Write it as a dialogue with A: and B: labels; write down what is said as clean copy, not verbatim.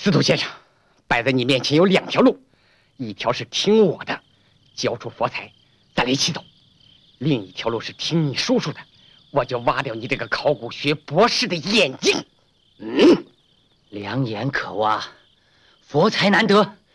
A: 司徒先生，摆在你面前有两条路，一条是听我的，交出佛财，咱俩一起走；另一条路是听你叔叔的，我就挖掉你这个考古学博士的眼睛。
B: 良言可挖，佛财难得。